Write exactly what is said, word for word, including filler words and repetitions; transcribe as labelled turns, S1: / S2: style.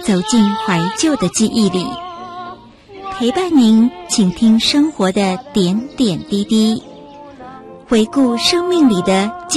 S1: 走进怀旧的记忆里，陪伴您倾听生活的点点滴滴，回顾生命里的